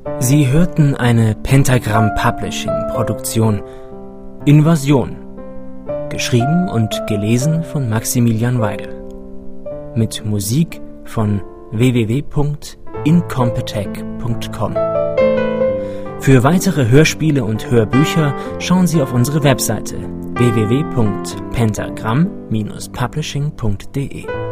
Sie hörten eine Pentagram Publishing Produktion Invasion, geschrieben und gelesen von Maximilian Weigel, mit Musik von www.incompetech.com. Für weitere Hörspiele und Hörbücher schauen Sie auf unsere Webseite www.pentagram-publishing.de.